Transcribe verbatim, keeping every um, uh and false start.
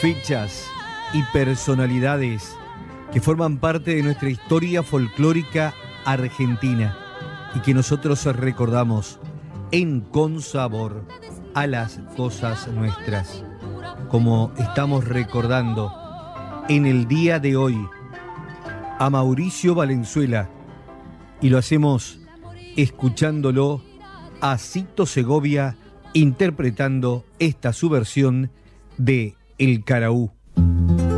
fechas y personalidades que forman parte de nuestra historia folclórica argentina y que nosotros recordamos en Con Sabor a las cosas nuestras, como estamos recordando en el día de hoy a Mauricio Valenzuela, y lo hacemos escuchándolo a Cito Segovia interpretando esta su versión de El Caraú.